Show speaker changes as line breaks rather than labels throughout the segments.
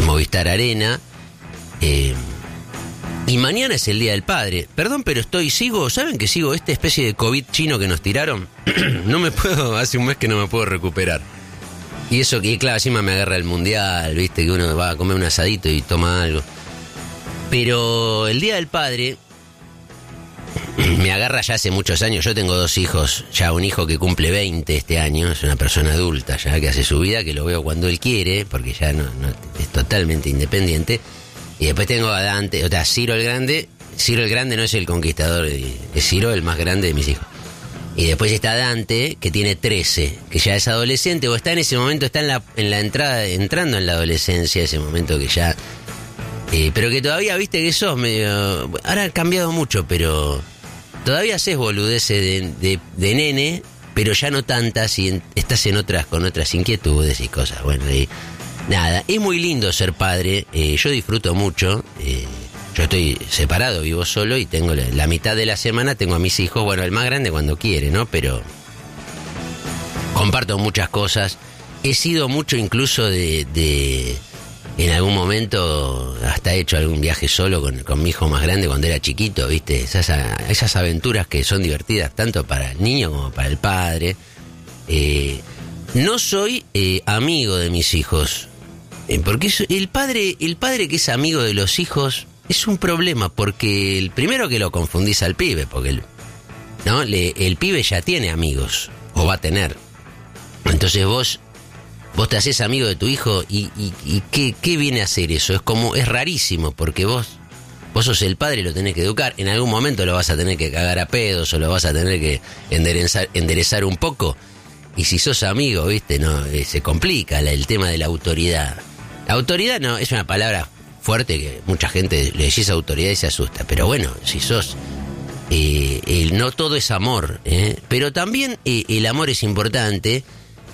Movistar Arena. Y mañana es el Día del Padre. Perdón, pero ¿saben que sigo esta especie de COVID chino que nos tiraron? Hace un mes que no me puedo recuperar. Y eso que, claro, encima me agarra el mundial, viste, que uno va a comer un asadito y toma algo. Pero el Día del Padre me agarra ya hace muchos años. Yo tengo 2 hijos, ya un hijo que cumple 20 este año, es una persona adulta ya que hace su vida, que lo veo cuando él quiere, porque ya no es totalmente independiente. Y después tengo a Dante, o sea, Ciro el Grande. Ciro el Grande no es el conquistador, es Ciro el más grande de mis hijos. Y después está Dante, que tiene 13, que ya es adolescente, o está en ese momento, está en la entrada, entrando en la adolescencia, ese momento que ya... pero que todavía, viste que sos medio... Ahora ha cambiado mucho, pero... Todavía haces boludeces de nene, pero ya no tantas, y estás con otras inquietudes y cosas. Bueno, y nada, es muy lindo ser padre, yo disfruto mucho... Yo estoy separado, vivo solo y tengo la mitad de la semana tengo a mis hijos, bueno, el más grande cuando quiere, ¿no? Pero comparto muchas cosas. He sido mucho incluso de en algún momento hasta he hecho algún viaje solo con mi hijo más grande cuando era chiquito, ¿viste? Esas aventuras que son divertidas tanto para el niño como para el padre. No soy amigo de mis hijos, porque el padre que es amigo de los hijos... Es un problema, porque el primero que lo confundís al pibe, porque el pibe ya tiene amigos, o va a tener. Entonces vos te haces amigo de tu hijo, y ¿qué viene a hacer eso? Es rarísimo, porque vos sos el padre y lo tenés que educar. En algún momento lo vas a tener que cagar a pedos, o lo vas a tener que enderezar un poco. Y si sos amigo, ¿viste? No, se complica el tema de la autoridad. La autoridad no es una palabra fuerte que mucha gente le decís autoridad y se asusta, pero bueno, si sos no todo es amor, pero también el amor es importante.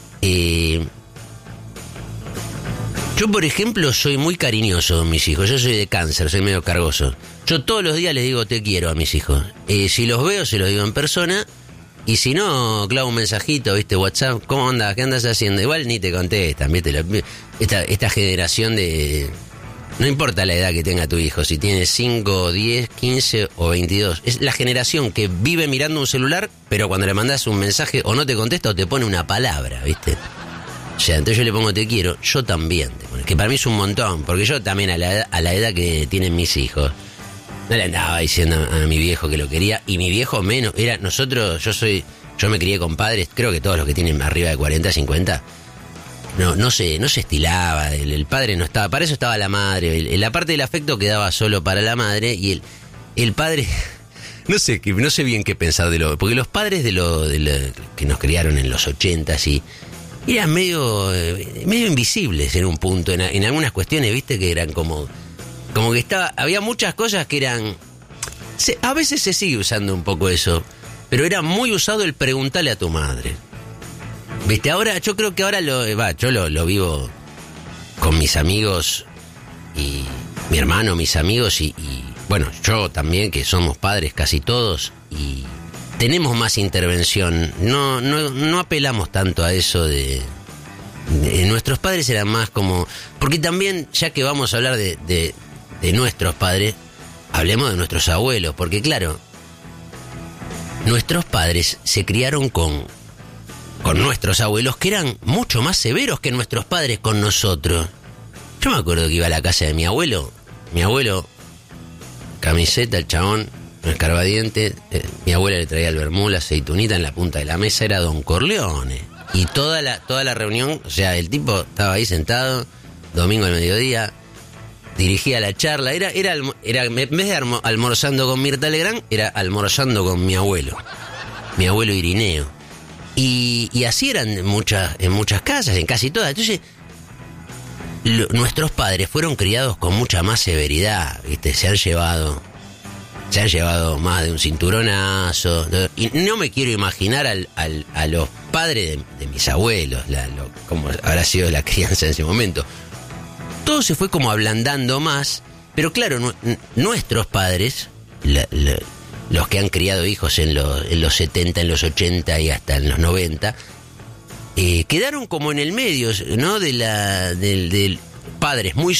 Yo, por ejemplo, soy muy cariñoso con mis hijos. Yo soy de Cáncer, soy medio cargoso. Yo todos los días les digo te quiero a mis hijos. Si los veo, se los digo en persona. Y si no, clavo un mensajito, ¿viste? WhatsApp, ¿cómo andas? ¿Qué andas haciendo? Igual ni te contestan, ¿viste? Esta generación de... No importa la edad que tenga tu hijo, si tiene 5, 10, 15 o 22. Es la generación que vive mirando un celular, pero cuando le mandás un mensaje o no te contesta o te pone una palabra, ¿viste? O sea, entonces yo le pongo te quiero, yo también. Que para mí es un montón, porque yo también a la edad que tienen mis hijos, no le andaba diciendo a mi viejo que lo quería, y mi viejo menos. Yo me crié con padres, creo que todos los que tienen arriba de 40, 50... No se estilaba, el padre no estaba, para eso estaba la madre, la parte del afecto quedaba solo para la madre, y el padre, no sé bien qué pensar porque los padres de que nos criaron en los 80 y eran medio invisibles en un punto, en algunas cuestiones, viste, que eran como que había muchas cosas que eran, a veces se sigue usando un poco eso, pero era muy usado el preguntarle a tu madre. Viste, ahora, yo creo que ahora yo lo vivo con mis amigos y mi hermano, mis amigos y bueno, yo también, que somos padres casi todos, y tenemos más intervención. No apelamos tanto a eso de nuestros padres eran más como... Porque también, ya que vamos a hablar de nuestros padres, hablemos de nuestros abuelos, porque claro, nuestros padres se criaron con nuestros abuelos, que eran mucho más severos que nuestros padres con nosotros. Yo me acuerdo que iba a la casa de mi abuelo, camiseta, el chabón, un escarbadiente, mi abuela le traía el vermú, la aceitunita en la punta de la mesa, era Don Corleone. Y toda la reunión, o sea, el tipo estaba ahí sentado, domingo al mediodía, dirigía la charla, era en vez de almorzando con Mirta Legrand, era almorzando con mi abuelo Irineo. Y así eran en muchas casas, en casi todas. Entonces, nuestros padres fueron criados con mucha más severidad, ¿viste? Se han llevado más de un cinturonazo. Y no me quiero imaginar a los padres de mis abuelos, cómo habrá sido la crianza en ese momento. Todo se fue como ablandando más, pero claro, nuestros padres... los que han criado hijos en los 70, en los 80 y hasta en los 90, quedaron como en el medio, ¿no? Del padres muy